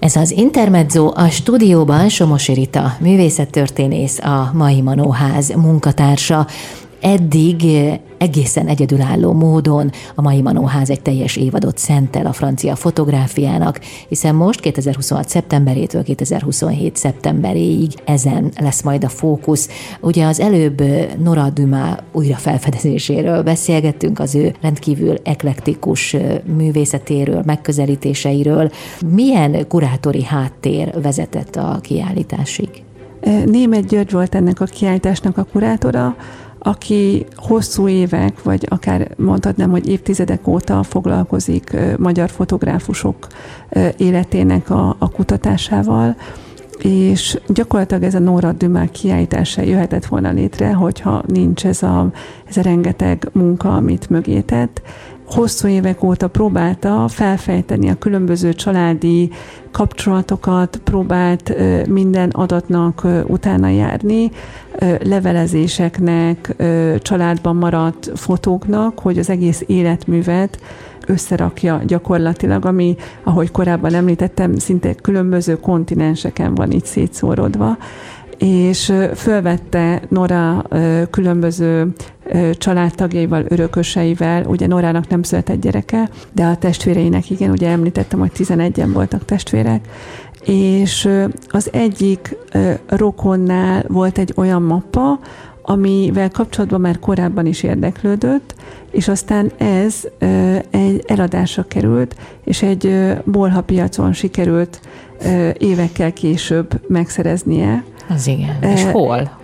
Ez az Intermezzo, a stúdióban Somosi Rita, művészettörténész, a Mai Manóház munkatársa. Eddig egészen egyedülálló módon a Mai Manóház egy teljes évadot szentel a francia fotográfiának, hiszen most 2026. szeptemberétől 2027. szeptemberéig ezen lesz majd a fókusz. Ugye az előbb Nora Dumas újrafelfedezéséről beszélgettünk, az ő rendkívül eklektikus művészetéről, megközelítéseiről. Milyen kurátori háttér vezetett a kiállításig? Németh György volt ennek a kiállításnak a kurátora, aki hosszú évek, vagy akár mondhatnám, hogy évtizedek óta foglalkozik magyar fotográfusok életének a kutatásával, és gyakorlatilag ez a Nora Dumas kiállítása jöhetett volna létre, hogyha nincs ez a rengeteg munka, amit mögé tett. Hosszú évek óta próbálta felfejteni a különböző családi kapcsolatokat, próbált minden adatnak utána járni, levelezéseknek, családban maradt fotóknak, hogy az egész életművet összerakja gyakorlatilag, ami, ahogy korábban említettem, szinte különböző kontinenseken van így szétszórodva, és fölvette Nora különböző családtagjaival, örököseivel, ugye Norának nem született gyereke, de a testvéreinek igen, ugye említettem, hogy 11-en voltak testvérek, és az egyik rokonnál volt egy olyan mappa, amivel kapcsolatban már korábban is érdeklődött, és aztán ez egy eladásra került, és egy bolhapiacon sikerült évekkel később megszereznie. Az igen. És hol?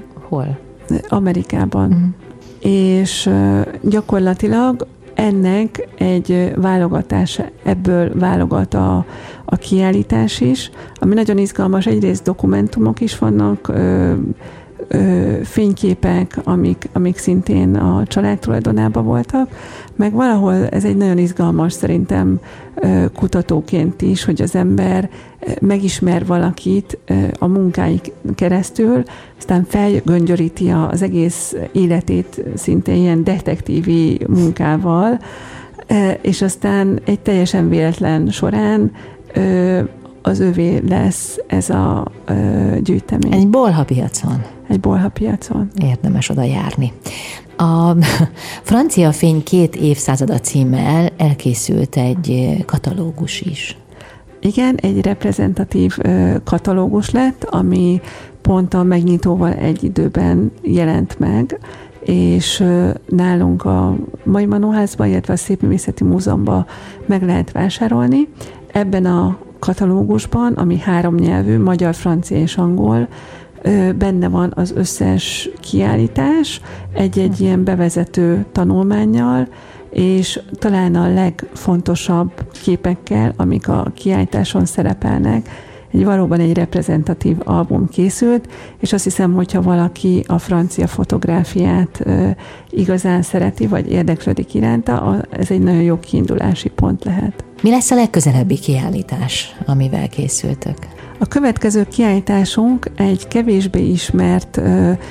Amerikában. És gyakorlatilag ennek egy válogatása, ebből válogat a kiállítás is, ami nagyon izgalmas, egyrészt dokumentumok is vannak, fényképek, amik szintén a család tulajdonában voltak, meg valahol ez egy nagyon izgalmas szerintem kutatóként is, hogy az ember megismer valakit a munkáik keresztül, aztán felgöngyöríti az egész életét szintén ilyen detektívi munkával, és aztán egy teljesen véletlen során az övé lesz ez a gyűjtemény. Egy bolhapiacon. Egy bolhapiacon. Érdemes oda járni. A Francia fény 2 évszázada címmel elkészült egy katalógus is. Igen, egy reprezentatív katalógus lett, ami pont a megnyitóval egy időben jelent meg, és nálunk a Mai Manóházban, illetve a Szépművészeti Múzeumban meg lehet vásárolni. Ebben a katalógusban, ami 3 nyelvű, magyar, francia és angol, benne van az összes kiállítás, egy ilyen bevezető tanulmánnyal, és talán a legfontosabb képekkel, amik a kiállításon szerepelnek. Valóban egy reprezentatív album készült, és azt hiszem, hogyha valaki a francia fotográfiát igazán szereti, vagy érdeklődik iránta, ez egy nagyon jó kiindulási pont lehet. Mi lesz a legközelebbi kiállítás, amivel készültök? A következő kiállításunk egy kevésbé ismert